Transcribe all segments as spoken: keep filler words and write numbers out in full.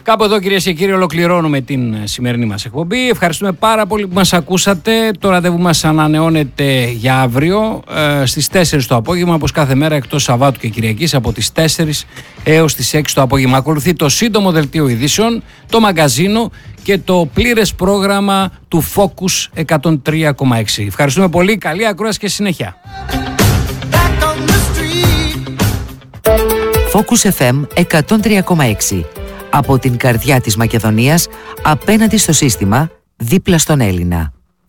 Κάπου εδώ, κυρίες και κύριοι, ολοκληρώνουμε την σημερινή μας εκπομπή. Ευχαριστούμε πάρα πολύ που μας ακούσατε. Το ραντεβού μας ανανεώνεται για αύριο ε, στις τέσσερις το απόγευμα, όπως κάθε μέρα εκτός Σαββάτου και Κυριακής, από τις τέσσερις έως τις έξι το απόγευμα. Ακολουθεί το σύντομο δελτίο ειδήσεων, το μαγκαζίνο και το πλήρες πρόγραμμα του Focus εκατόν τρία κόμμα έξι. Ευχαριστούμε πολύ. Καλή ακρόαση και συνέχεια. Focus εφ εμ εκατόν τρία κόμμα έξι. Από την καρδιά της Μακεδονίας, απέναντι στο σύστημα, δίπλα στον Έλληνα.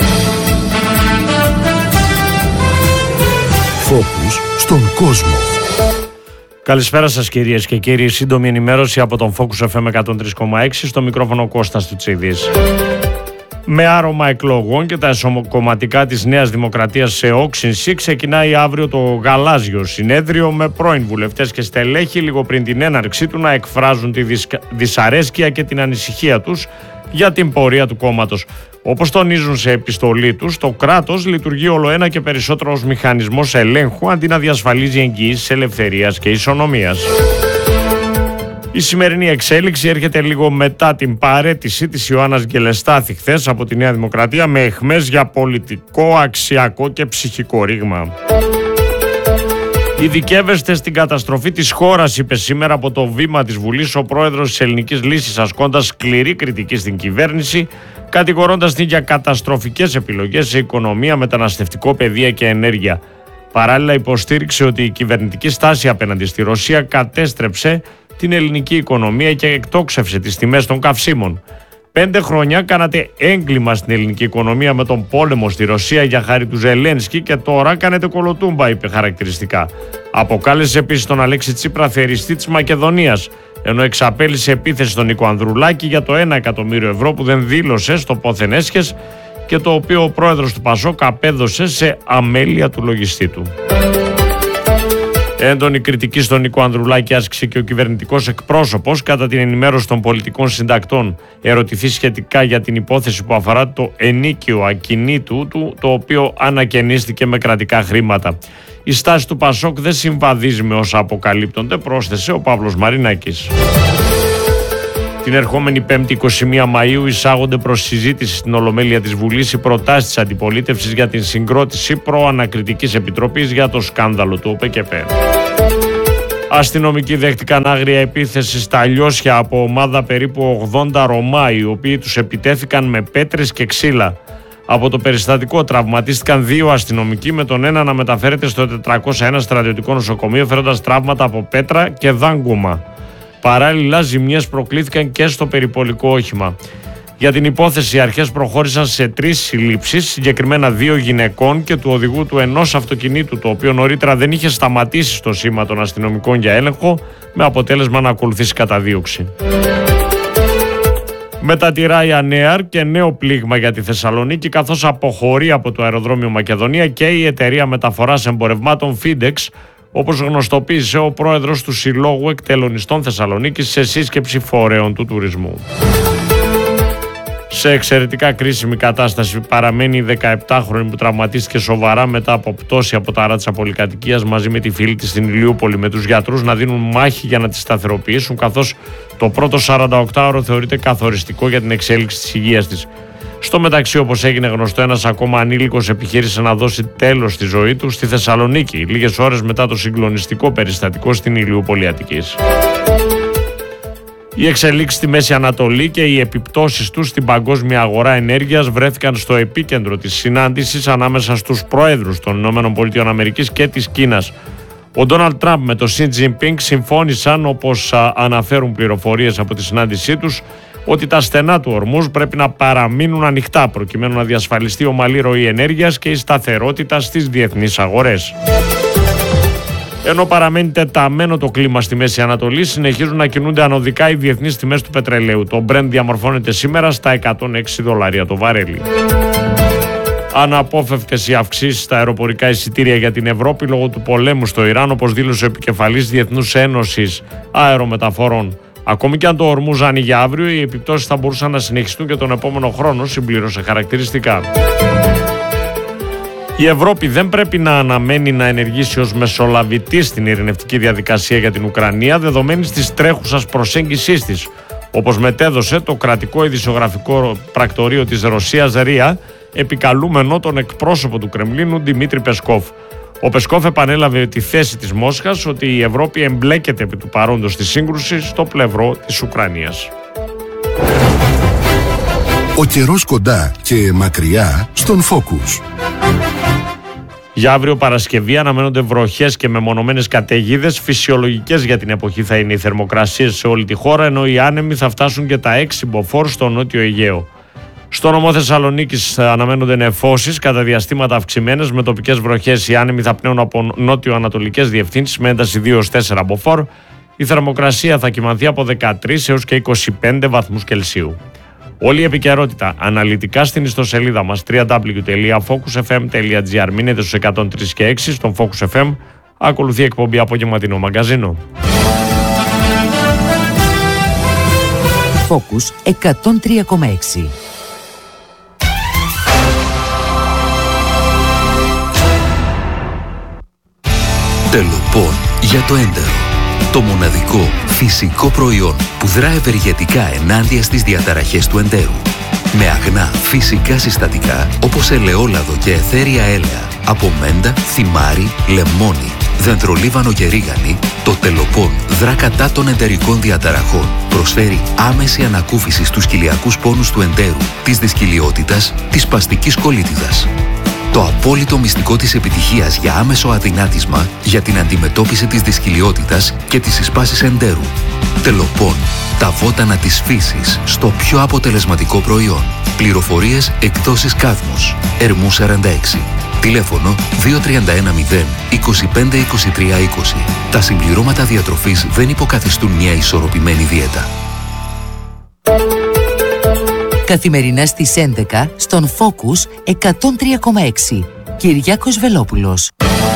Focus στον κόσμο. Καλησπέρα σας, κυρίες και κύριοι. Σύντομη ενημέρωση από τον Focus εφ εμ εκατόν τρία κόμμα έξι, στο μικρόφωνο Κώστας Τουτσίδης. Με άρωμα εκλογών και τα εσωκομματικά της Νέας Δημοκρατίας σε όξυνση, ξεκινάει αύριο το γαλάζιο συνέδριο με πρώην βουλευτές και στελέχη λίγο πριν την έναρξή του να εκφράζουν τη δυσαρέσκεια και την ανησυχία τους για την πορεία του κόμματος. Όπως τονίζουν σε επιστολή τους, το κράτος λειτουργεί ολοένα και περισσότερο ως μηχανισμός ελέγχου αντί να διασφαλίζει εγγυήσεις ελευθερίας και ισονομίας. Η σημερινή εξέλιξη έρχεται λίγο μετά την παραίτηση της Ιωάννας Γκελεστάθη χθες από τη Νέα Δημοκρατία με αιχμές για πολιτικό, αξιακό και ψυχικό ρήγμα. Ειδικεύεστε στην καταστροφή της χώρας, είπε σήμερα από το βήμα της Βουλής ο πρόεδρος της Ελληνικής Λύσης, ασκώντας σκληρή κριτική στην κυβέρνηση, κατηγορώντας την για καταστροφικές επιλογές σε οικονομία, μεταναστευτικό, παιδεία και ενέργεια. Παράλληλα υποστήριξε ότι η κυβερνητική στάση απέναντι στη Ρωσία κατέστρεψε την ελληνική οικονομία και εκτόξευσε τις τιμές των καυσίμων. Πέντε χρόνια κάνατε έγκλημα στην ελληνική οικονομία με τον πόλεμο στη Ρωσία για χάρη του Ζελένσκι και τώρα κάνετε κολοτούμπα, είπε χαρακτηριστικά. Αποκάλεσε επίσης τον Αλέξη Τσίπρα θεριστή της Μακεδονίας, ενώ εξαπέλυσε επίθεση στον Νίκο Ανδρουλάκη για το ένα εκατομμύριο ευρώ που δεν δήλωσε στο πόθεν έσχες και το οποίο ο πρόεδρος του Πασόκ απέδωσε σε αμέλεια του λογιστή του. Έντονη κριτική στον Νίκο Ανδρουλάκη άσκησε και ο κυβερνητικός εκπρόσωπος κατά την ενημέρωση των πολιτικών συντακτών. Ερωτηθεί σχετικά για την υπόθεση που αφορά το ενίκιο ακινήτου του, το οποίο ανακαινίστηκε με κρατικά χρήματα. Η στάση του Πασόκ δεν συμβαδίζει με όσα αποκαλύπτονται, πρόσθεσε ο Παύλος Μαρινάκης. Την ερχόμενη Πέμπτη εικοστή πρώτη Μαΐου εισάγονται προς συζήτηση στην Ολομέλεια της Βουλής οι προτάσεις της αντιπολίτευσης για την συγκρότηση προανακριτικής επιτροπής για το σκάνδαλο του ΟΠΕΚΕΠ. Αστυνομικοί δέχτηκαν άγρια επίθεση στα Λιώσια από ομάδα περίπου ογδόντα Ρωμά, οι οποίοι τους επιτέθηκαν με πέτρες και ξύλα. Από το περιστατικό τραυματίστηκαν δύο αστυνομικοί, με τον ένα να μεταφέρεται στο τετρακόσια ένα στρατιωτικό νοσοκομείο φέροντας τραύματα από πέτρα και δάγκωμα. Παράλληλα, ζημιές προκλήθηκαν και στο περιπολικό όχημα. Για την υπόθεση, οι αρχές προχώρησαν σε τρεις συλλήψεις, συγκεκριμένα δύο γυναικών και του οδηγού του ενός αυτοκινήτου, το οποίο νωρίτερα δεν είχε σταματήσει στο σήμα των αστυνομικών για έλεγχο, με αποτέλεσμα να ακολουθήσει καταδίωξη. Μετά τη Ryanair και νέο πλήγμα για τη Θεσσαλονίκη, καθώς αποχωρεί από το αεροδρόμιο Μακεδονία και η εταιρεία μεταφοράς εμπορευμάτων FedEx, όπως γνωστοποίησε ο πρόεδρος του Συλλόγου Εκτελονιστών Θεσσαλονίκης σε σύσκεψη φορέων του τουρισμού. Σε εξαιρετικά κρίσιμη κατάσταση παραμένει η δεκαεπτάχρονη που τραυματίστηκε σοβαρά μετά από πτώση από τα άρα της απολυκατοικίας μαζί με τη φίλη της στην Ηλιούπολη, με τους γιατρούς να δίνουν μάχη για να τη σταθεροποιήσουν, καθώς το πρώτο σαρανταοκτάωρο θεωρείται καθοριστικό για την εξέλιξη της υγείας της. Στο μεταξύ, όπως έγινε γνωστό, ένας ακόμα ανήλικος επιχείρησε να δώσει τέλος στη ζωή του στη Θεσσαλονίκη, λίγες ώρες μετά το συγκλονιστικό περιστατικό στην Ηλιούπολη Αττικής. Οι εξελίξεις στη Μέση Ανατολή και οι επιπτώσεις τους στην παγκόσμια αγορά ενέργειας βρέθηκαν στο επίκεντρο της συνάντησης ανάμεσα στους προέδρους των ΗΠΑ και της Κίνας. Ο Ντόναλντ Τραμπ με τον Σι Τζινπίνγκ συμφώνησαν, όπως αναφέρουν πληροφορίες από τη συνάντησή τους, ότι τα στενά του Ορμούζ πρέπει να παραμείνουν ανοιχτά προκειμένου να διασφαλιστεί ομαλή ροή ενέργειας και η σταθερότητα στις διεθνείς αγορές. Ενώ παραμένει τεταμένο το κλίμα στη Μέση Ανατολή, συνεχίζουν να κινούνται ανωδικά οι διεθνείς τιμές του πετρελαίου. Το Brent διαμορφώνεται σήμερα στα εκατόν έξι δολάρια το βαρέλι. Αναπόφευκτες οι αυξήσεις στα αεροπορικά εισιτήρια για την Ευρώπη λόγω του πολέμου στο Ιράν, όπως δήλωσε ο επικεφαλής Διεθνούς Ένωσης Αερομεταφορών. Ακόμη και αν το Ορμούζ άνοιγε αύριο, οι επιπτώσεις θα μπορούσαν να συνεχιστούν και τον επόμενο χρόνο, συμπλήρωσε χαρακτηριστικά. Η Ευρώπη δεν πρέπει να αναμένει να ενεργήσει ως μεσολαβητή στην ειρηνευτική διαδικασία για την Ουκρανία, δεδομένης της τρέχουσας προσέγγισής της, όπως μετέδωσε το κρατικό ειδησιογραφικό πρακτορείο της Ρωσίας ΡΙΑ, επικαλούμενο τον εκπρόσωπο του Κρεμλίνου Δημήτρη Πεσκόφ. Ο Πεσκόφ επανέλαβε τη θέση της Μόσχας ότι η Ευρώπη εμπλέκεται επί του παρόντος στη σύγκρουση στο πλευρό της Ουκρανίας. Ο καιρός κοντά και μακριά στον Focus. Για αύριο Παρασκευή αναμένονται βροχές και μεμονωμένες καταιγίδες. Φυσιολογικές για την εποχή θα είναι οι θερμοκρασίες σε όλη τη χώρα, ενώ οι άνεμοι θα φτάσουν και τα έξι μποφόρ στο νότιο Αιγαίο. Στο νομό Θεσσαλονίκης αναμένονται νεφώσεις κατά διαστήματα αυξημένες με τοπικές βροχές. Οι άνεμοι θα πνέουν από νότιο-ανατολικές διευθύνσεις με ένταση δύο έως τέσσερα μποφόρ. Η θερμοκρασία θα κυμανθεί από δεκατρείς έως και είκοσι πέντε βαθμούς Κελσίου. Όλη η επικαιρότητα αναλυτικά στην ιστοσελίδα μας double-u double-u double-u τελεία focus f m τελεία g r. Μείνετε στους εκατόν τρία και έξι στον Focus εφ εμ. Ακολουθεί η εκπομπή Απογευματινό Μαγκαζίνο. Focus εκατόν τρία κόμμα έξι. Τελοπών για το έντερο. Το μοναδικό φυσικό προϊόν που δρά ευεργετικά ενάντια στις διαταραχές του εντέρου. Με αγνά φυσικά συστατικά όπως ελαιόλαδο και αιθέρια έλαια, από μέντα, θυμάρι, λεμόνι, δεντρολίβανο και ρίγανη, το Τελοπών δρά κατά των εντερικών διαταραχών. Προσφέρει άμεση ανακούφιση στους κοιλιακούς πόνους του εντέρου, της δυσκυλιότητας, της σπαστικής κολίτιδας. Το απόλυτο μυστικό της επιτυχίας για άμεσο αδυνάτισμα για την αντιμετώπιση της δυσκυλιότητας και της συσπάσης εντέρου. Τελοπών, τα βότανα της φύσης στο πιο αποτελεσματικό προϊόν. Πληροφορίες εκδόσεις Κάδμος, Ερμού σαράντα έξι. Τηλέφωνο δύο τρία ένα μηδέν είκοσι πέντε είκοσι τρία είκοσι. Τα συμπληρώματα διατροφής δεν υποκαθιστούν μια ισορροπημένη δίαιτα. Καθημερινά στις έντεκα στον Focus εκατόν τρία κόμμα έξι. Κυριάκος Βελόπουλος.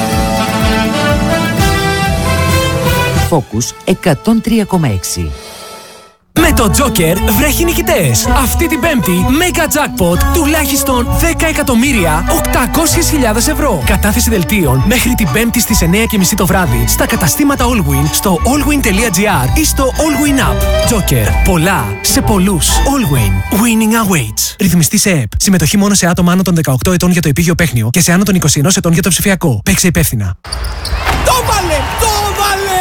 Focus εκατόν τρία κόμμα έξι. Με το Joker βρέχει νικητές. Αυτή την Πέμπτη, Mega Jackpot τουλάχιστον δέκα εκατομμύρια οκτακόσιες χιλιάδες ευρώ. Κατάθεση δελτίων μέχρι την Πέμπτη στις εννιά και μισή το βράδυ στα καταστήματα Allwin, στο allwin τελεία gr ή στο Allwin App. Joker. Πολλά σε πολλούς. Allwin. Winning awaits. Ρυθμιστή σε ΕΠ. Συμμετοχή μόνο σε άτομα άνω των δεκαοκτώ ετών για το επίγειο παίχνιο και σε άνω των είκοσι ένα ετών για το ψηφιακό. Παίξε υπεύθυνα. Το βάλε! Το βάλε!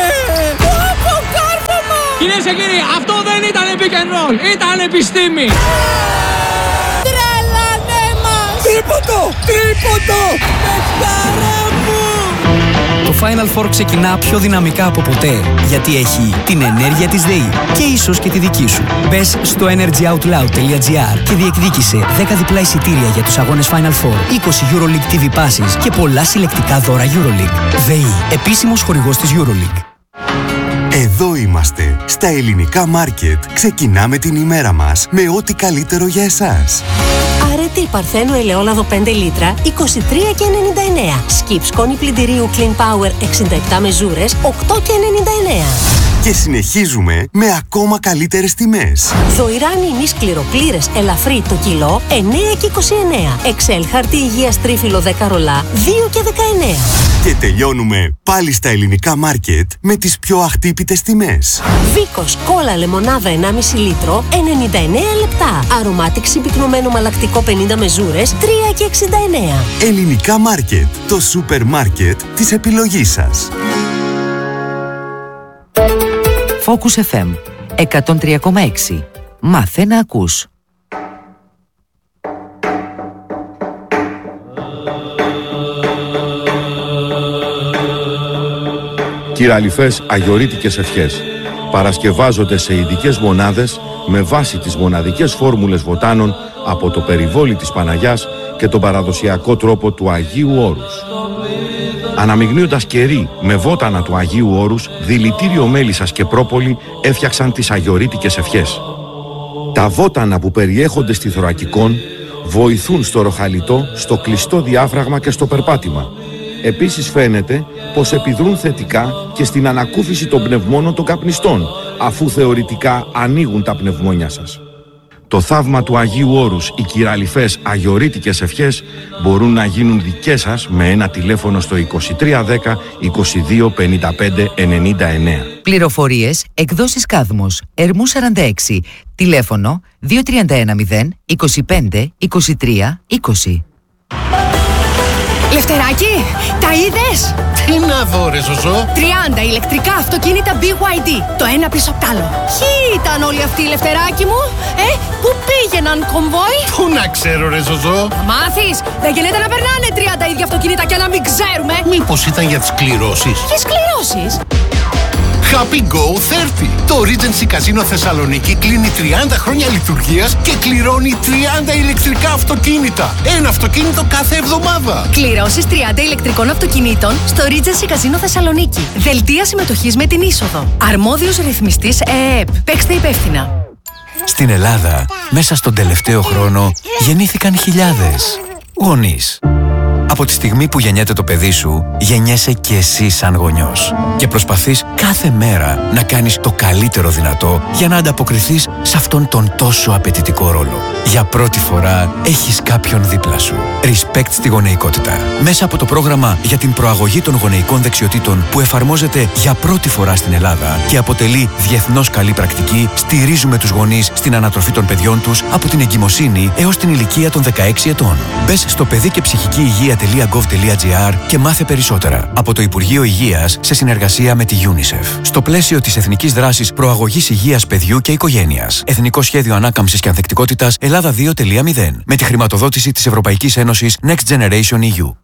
Κυρίες και κύριοι, αυτό δεν ήταν pick and roll, ήταν επιστήμη. Τρέλανε μας! Τρίποντο! Τρίποντο! Πεχτάρα μου! Το Final Four ξεκινά πιο δυναμικά από ποτέ, γιατί έχει την ενέργεια της ΔΕΗ και ίσως και τη δική σου. Μπες στο energy out loud τελεία gr και διεκδίκησε δέκα διπλά εισιτήρια για τους αγώνες Final Four, είκοσι EuroLeague τι βι passes και πολλά συλλεκτικά δώρα EuroLeague. ΔΕΗ, επίσημος χορηγός της EuroLeague. Εδώ είμαστε, στα ελληνικά μάρκετ. Ξεκινάμε την ημέρα μας με ό,τι καλύτερο για εσάς. Αρετή Παρθένου ελαιόλαδο πέντε λίτρα, είκοσι τρία και ενενήντα εννέα. Σκιπ σκόνη πλυντηρίου Clean Power εξήντα επτά μεζούρες, οκτώ και ενενήντα εννέα. Και συνεχίζουμε με ακόμα καλύτερες τιμές. Δοϊράνι ημί σκληροπλήρες ελαφρύ το κιλό, εννέα και είκοσι εννέα. Εξέλ χαρτί υγείας τρίφυλλο δέκα ρολά, δύο και δεκαεννέα. Και τελειώνουμε πάλι στα ελληνικά μάρκετ με τις πιο αχτύπητες τιμές. Βίκος κόλλα λεμονάδα ενάμιση λίτρο, ενενήντα εννέα λεπτά. Αρωμάτικ συμπυκνωμένο μαλακτικό πενήντα μεζούρες, τρία και εξήντα εννέα. Ελληνικά μάρκετ, το σούπερ μάρκετ της επιλογής σας. Focus εφ εμ εκατόν τρία κόμμα έξι. Μάθε να ακούς. Κυραλιφές αγιορείτικες ευχές παρασκευάζονται σε ειδικές μονάδες με βάση τις μοναδικές φόρμουλες βοτάνων από το περιβόλι της Παναγιάς και τον παραδοσιακό τρόπο του Αγίου Όρους. Αναμειγνύοντας κερί με βότανα του Αγίου Όρους, δηλητήριο μέλισσας και πρόπολη έφτιαξαν τις αγιορείτικες ευχές. Τα βότανα που περιέχονται στη θωρακικόν βοηθούν στο ροχαλιτό, στο κλειστό διάφραγμα και στο περπάτημα. Επίσης φαίνεται πως επιδρούν θετικά και στην ανακούφιση των πνευμόνων των καπνιστών, αφού θεωρητικά ανοίγουν τα πνευμόνια σας. Το θαύμα του Αγίου Όρους, οι κυραλιφές αγιορείτικες ευχές μπορούν να γίνουν δικές σας με ένα τηλέφωνο στο είκοσι τρία δέκα είκοσι δύο πενήντα πέντε ενενήντα εννέα. Πληροφορίες, εκδόσεις Κάδμος, Ερμού σαράντα έξι, τηλέφωνο δύο τρία ένα μηδέν είκοσι πέντε είκοσι τρία είκοσι. Λευτεράκι, τα είδες? Τι να δω ρε Ζωζό? τριάντα ηλεκτρικά αυτοκίνητα μπι γουάι ντι, το ένα πίσω απ' τ' άλλο. Ποιοι ήταν όλοι αυτοί, Λευτεράκι μου? Ε, πού πήγαιναν κομβόι? Πού να ξέρω ρε Ζωζό? Θα μάθεις, δεν γίνεται να περνάνε τριάντα ίδια αυτοκίνητα και να μην ξέρουμε. Μήπως ήταν για τις κληρώσεις? Ποιες κληρώσεις? Happy Go τριάντα. Το Regency Casino Θεσσαλονίκη κλείνει τριάντα χρόνια λειτουργίας και κληρώνει τριάντα ηλεκτρικά αυτοκίνητα. Ένα αυτοκίνητο κάθε εβδομάδα. Κληρώσεις τριάντα ηλεκτρικών αυτοκινήτων στο Regency Casino Θεσσαλονίκη. Δελτία συμμετοχής με την είσοδο. Αρμόδιος ρυθμιστής ΕΕΠ. Παίξτε υπεύθυνα. Στην Ελλάδα, μέσα στον τελευταίο χρόνο, γεννήθηκαν χιλιάδες γονείς. Από τη στιγμή που γεννιέται το παιδί σου, γεννιέσαι και εσύ σαν γονιός. Και προσπαθείς κάθε μέρα να κάνεις το καλύτερο δυνατό για να ανταποκριθείς σε αυτόν τον τόσο απαιτητικό ρόλο. Για πρώτη φορά έχεις κάποιον δίπλα σου. Respect στη γονεϊκότητα. Μέσα από το πρόγραμμα για την προαγωγή των γονεϊκών δεξιοτήτων που εφαρμόζεται για πρώτη φορά στην Ελλάδα και αποτελεί διεθνώς καλή πρακτική, στηρίζουμε τους γονείς στην ανατροφή των παιδιών τους από την εγκυμοσύνη έως την ηλικία των δεκαέξι ετών. Μπες στο παιδί και ψυχική υγεία τελεία γκοβ τελεία τζι άρ και μάθε περισσότερα από το Υπουργείο Υγείας σε συνεργασία με τη UNICEF. Στο πλαίσιο της Εθνικής Δράσης Προαγωγής Υγείας Παιδιού και Οικογένειας. Εθνικό Σχέδιο Ανάκαμψης και Ανθεκτικότητας Ελλάδα δύο τελεία μηδέν. Με τη χρηματοδότηση της Ευρωπαϊκής Ένωσης Next Generation ι γιου.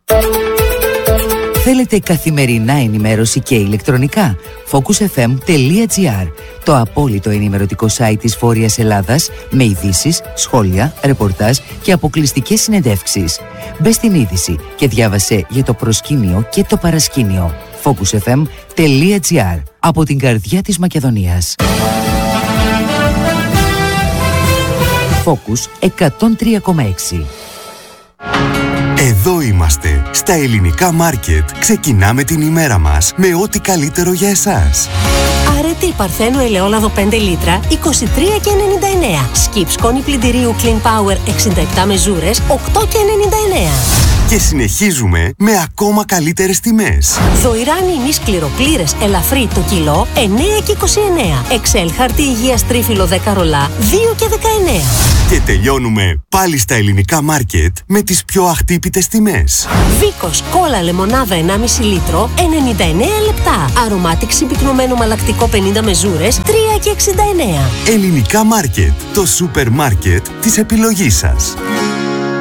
Θέλετε καθημερινά ενημέρωση και ηλεκτρονικά? focus εφ εμ τελεία τζι άρ, το απόλυτο ενημερωτικό site της Βόρειας Ελλάδας με ειδήσεις, σχόλια, ρεπορτάζ και αποκλειστικές συνεντεύξεις. Μπες στην είδηση και διάβασε για το προσκήνιο και το παρασκήνιο. focus εφ εμ τελεία τζι άρ, από την καρδιά της Μακεδονίας. Focus εκατόν τρία κόμμα έξι. Εδώ είμαστε, στα ελληνικά μάρκετ. Ξεκινάμε την ημέρα μας με ό,τι καλύτερο για εσάς. Αρετή Παρθένου ελαιόλαδο πέντε λίτρα, είκοσι τρία και ενενήντα εννέα. Σκιπ σκόνη πλυντηρίου Clean Power εξήντα επτά μεζούρες, οκτώ και ενενήντα εννέα. Και συνεχίζουμε με ακόμα καλύτερες τιμές. Δοϊράνι ημί σκληροπλήρες ελαφρύ το κιλό, εννέα και είκοσι εννέα. Εξέλ χαρτί υγείας τρίφυλλο δέκα ρολά, δύο και δεκαεννέα. Και τελειώνουμε πάλι στα ελληνικά μάρκετ με τις πιο αχτύπητες τιμές. Βίκος κόλλα λεμονάδα ενάμιση λίτρο, ενενήντα εννέα λεπτά. Αρωμάτικ συμπυκνωμένο μαλακτικό πενήντα μεζούρες, τρία και εξήντα εννέα. Ελληνικά μάρκετ, το σούπερ μάρκετ της επιλογής σας.